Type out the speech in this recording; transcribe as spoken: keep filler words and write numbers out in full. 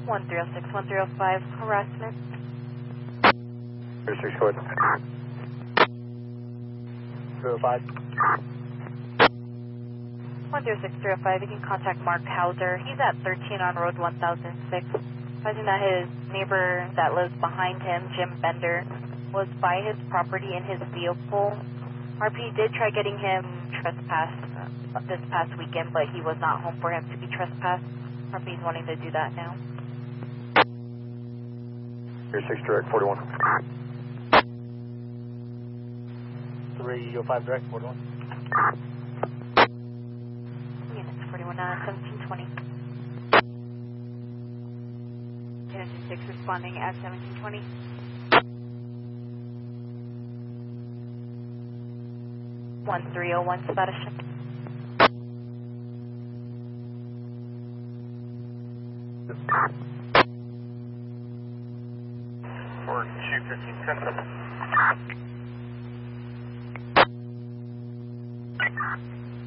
one three zero six, one three zero five, harassment. three six, go ahead. three oh five. one zero six three oh five, you can contact Mark Hauser. He's at thirteen on Road one thousand six. Advising that his neighbor that lives behind him, Jim Bender, was by his property in his vehicle. R P did try getting him trespassed uh, this past weekend, but he was not home for him to be trespassed. R P is wanting to do that now. three six direct, forty-one. three oh five direct, forty-one. Units forty-one, uh, seventeen twenty. Genesis six responding at seventeen twenty. one three zero one status check. Or two fifteen ten.